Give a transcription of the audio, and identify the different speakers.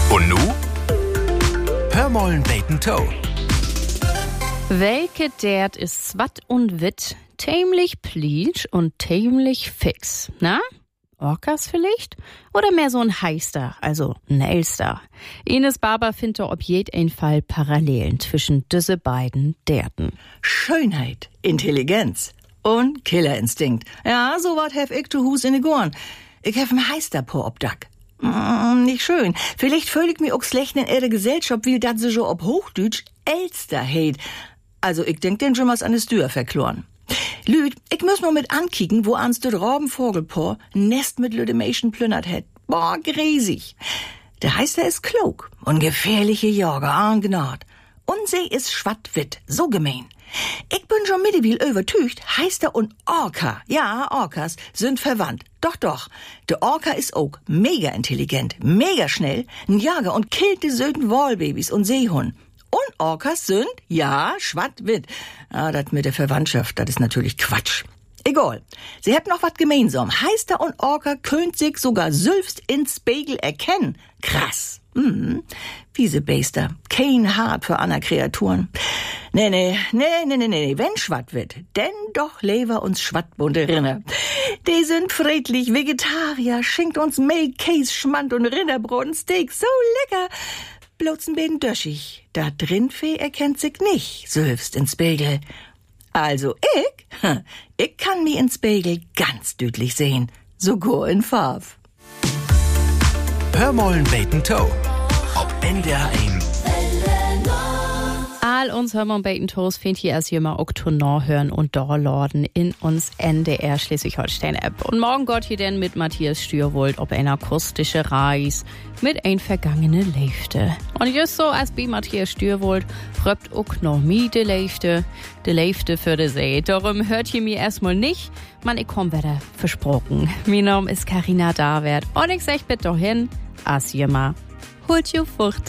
Speaker 1: Und nu? Hör mollen beten Toe.
Speaker 2: Welke dert ist swat und wit, tämlich pleatsch und tämlich fix, na? Orcas vielleicht? Oder mehr so ein Heister, also ein Elster? Ines Barber findet auf jeden Fall Parallelen zwischen diese beiden Derten.
Speaker 3: Schönheit, Intelligenz und Killerinstinkt. Ja, so wat hef ich zu Hus in de Gorn. Ich hef ein Heister po obdak. Nicht schön. Vielleicht fühl ich mich auch schlecht in ihre Gesellschaft, wie dat sie so ob Hochdeutsch Elster heit. Also ich denk den schon was an de Stür verkloren. Lüd, ich muss mal mit ankicken, wo ans de Rabenvogelpaar Nest mit Lüdemation plündert het. Boah, gräsig. Der Heister ist klug und gefährliche Jorger angnad. Und sie ist schwattwitt, so gemein. Ich bin schon mittlerweile übertücht, Heister und Orca, ja, Orcas, sind verwandt. Doch. Der Orca ist auch mega intelligent, mega schnell, ein Jager und killt die söden Wallbabys und Seehund. Und Orcas sind, ja, schwattwitt. Ah, das mit der Verwandtschaft, das ist natürlich Quatsch. Egal. Sie hätten noch was gemeinsam. Heister und Orca könnt sich sogar selbst ins Spiegel erkennen. Krass. Wiese Beister. Kein Hart für andere Kreaturen. Nee. Wenn schwatt wird, denn doch lever uns schwattbunte Rinne. Die sind friedlich, Vegetarier, schenkt uns Mehl, Käse, Schmand und Rinderbrot, Steak, so lecker. Bloß ein bisschen döschig. Da drinfee erkennt sich nicht, selbst ins Spiegel. Also ich kann mich ins Spiegel ganz deutlich sehen, sogar in Farbe.
Speaker 1: Hör mollen beten Toe. Ob NDR 1.
Speaker 2: All uns Hörmon Bacon Toast findet ihr erst immer Oktober hören und Dorlorden in uns NDR Schleswig-Holstein-App. Und morgen Gott hier denn mit Matthias Stürwold ob eine akustische Reis mit ein vergangene Leifte. Und just so als bei Matthias Stürwold fröppt auch noch mi de Leifte für de See. Darum hört ihr mir erstmal nicht, man ich komm wieder versprochen. Mein Name ist Carina David und ich sag bitte doch hin, as jema, holt you Fucht.